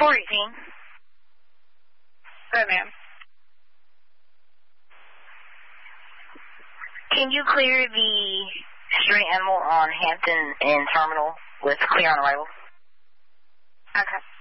418. Good, ma'am. Can you clear the stray animal on Hampton and Terminal with clear on arrival? Okay.